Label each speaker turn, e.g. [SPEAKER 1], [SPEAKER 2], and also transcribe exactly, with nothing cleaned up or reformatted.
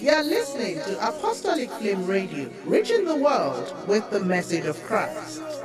[SPEAKER 1] You're listening to Apostolic Flame Radio, reaching the world with the message of Christ.